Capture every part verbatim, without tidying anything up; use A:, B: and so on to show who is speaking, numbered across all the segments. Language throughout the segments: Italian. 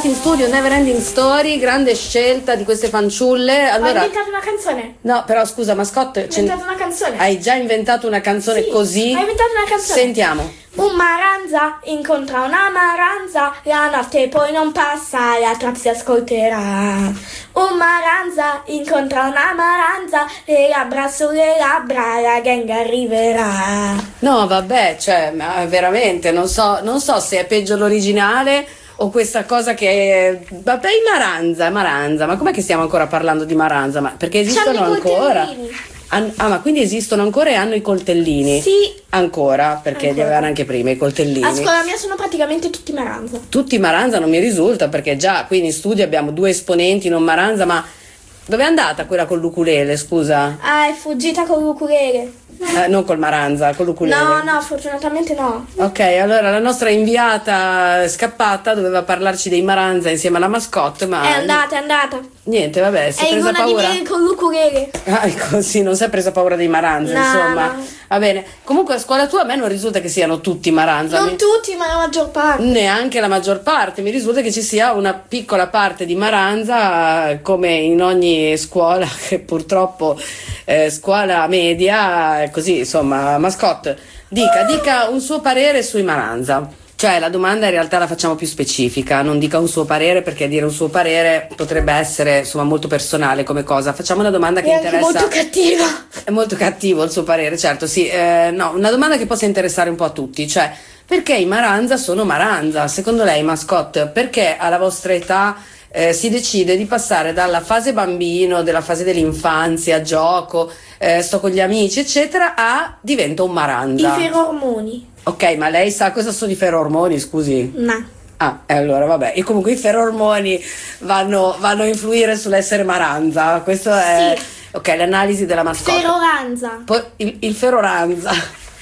A: in studio Never Ending Story, grande scelta di queste fanciulle. Allora,
B: ho inventato una canzone.
A: No, però scusa, mascotte,
B: Ho inventato una canzone.
A: Hai già inventato una canzone?
B: Sì,
A: così?
B: Ho inventato una canzone.
A: Sentiamo.
B: Un maranza incontra una maranza, la notte poi non passa, la trap si ascolterà. Un maranza incontra una maranza, le labbra sulle labbra, la gang arriverà.
A: No, vabbè, cioè, ma veramente, non so, non so se è peggio l'originale o questa cosa che... Vabbè, i Maranza, Maranza, ma com'è che stiamo ancora parlando di Maranza? Ma perché esistono
B: C'hanno i
A: ancora?
B: coltellini.
A: An- ah, ma quindi esistono ancora e hanno i coltellini?
B: Sì.
A: Ancora, perché
B: Ancora.
A: li avevano anche prima i coltellini.
B: A scuola mia sono praticamente tutti maranza.
A: Tutti Maranza non mi risulta, perché già qui in studio abbiamo due esponenti non Maranza, ma dove è andata quella con l'ukulele, scusa?
B: Ah, è fuggita con l'ukulele.
A: Eh, non col Maranza, con l'ukulele.
B: No, no, fortunatamente no.
A: Ok, allora la nostra inviata scappata doveva parlarci dei Maranza insieme alla mascotte, ma
B: È andata, è andata.
A: niente, vabbè, si è
B: È in
A: presa
B: una di
A: paura.
B: me con l'ukulele.
A: Ah, ecco, sì, non si è presa paura dei Maranza,
B: No,
A: insomma.
B: no.
A: Va bene. Comunque a scuola tua a me non risulta che siano tutti Maranza.
B: Non
A: mi-
B: tutti, ma la maggior parte.
A: Neanche la maggior parte, mi risulta che ci sia una piccola parte di Maranza, eh, come in ogni scuola, che purtroppo eh, scuola media, eh, così insomma, mascotte, dica, dica un suo parere sui Maranza. Cioè la domanda in realtà la facciamo più specifica, non dica un suo parere perché dire un suo parere potrebbe essere insomma molto personale come cosa. Facciamo una domanda che
B: È anche
A: interessa.
B: molto cattiva.
A: È molto cattivo il suo parere, certo, sì. Eh, no, una domanda che possa interessare un po' a tutti, cioè perché i Maranza sono Maranza? Secondo lei, mascotte, perché alla vostra età eh, si decide di passare dalla fase bambino, della fase dell'infanzia, gioco, eh, sto con gli amici, eccetera, a diventa un
B: I
A: Maranza?
B: ferormoni.
A: Ok, ma lei sa cosa sono i ferormoni, scusi?
B: No.
A: Ah, e allora vabbè, e comunque i ferormoni vanno, vanno a influire sull'essere Maranza, questo è...
B: Sì.
A: Ok, l'analisi della mascotte.
B: Feroranza.
A: Poi il, il feroranza.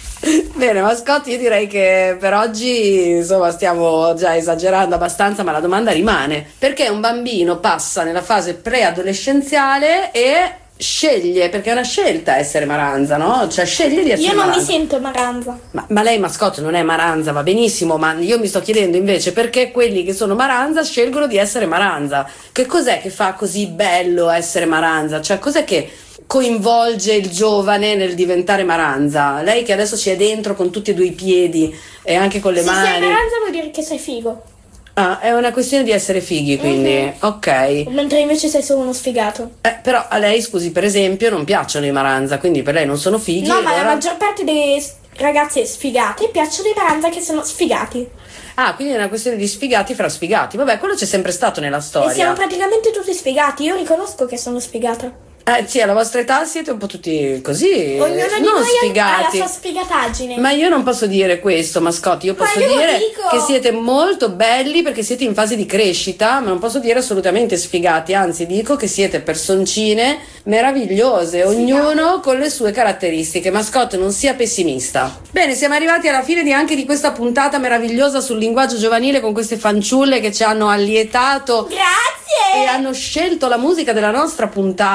A: Bene, mascotti, io direi che per oggi insomma stiamo già esagerando abbastanza, ma la domanda rimane: perché un bambino passa nella fase preadolescenziale e sceglie, perché è una scelta essere Maranza, no? Cioè sceglie di essere
B: Io non mi
A: Maranza.
B: sento maranza.
A: Ma, ma lei mascotte non è Maranza, va benissimo, ma io mi sto chiedendo invece perché quelli che sono Maranza scelgono di essere Maranza. Che cos'è che fa così bello essere Maranza? Cioè cos'è che coinvolge il giovane nel diventare Maranza? Lei che adesso ci è dentro con tutti e due i piedi e anche con le
B: Se
A: mani.
B: sei maranza vuol dire che sei figo.
A: Ah, è una questione di essere fighi, quindi.
B: Mhm.
A: Ok.
B: Mentre invece sei solo uno sfigato.
A: Eh, però a lei, scusi, per esempio, non piacciono i Maranza, quindi per lei non sono fighi.
B: No, ma la
A: allora-
B: maggior parte delle s- ragazze sfigate piacciono i maranza che sono sfigati.
A: Ah, quindi è una questione di sfigati fra sfigati. Vabbè, quello c'è sempre stato nella storia.
B: E siamo praticamente tutti sfigati. Io riconosco che sono sfigata.
A: Eh sì, alla vostra età siete un po' tutti così,
B: Ognuno di
A: non
B: noi ha la
A: sfigati.
B: sua sfigataggine.
A: Ma io non posso dire questo, mascotti, io
B: Ma
A: posso
B: io lo
A: dire
B: dico.
A: che siete molto belli perché siete in fase di crescita, ma non posso dire assolutamente sfigati, anzi dico che siete personcine meravigliose, ognuno con le sue caratteristiche. Mascotte, non sia pessimista. Bene, siamo arrivati alla fine di anche di questa puntata meravigliosa sul linguaggio giovanile con queste fanciulle che ci hanno allietato
B: Grazie!
A: e hanno scelto la musica della nostra puntata.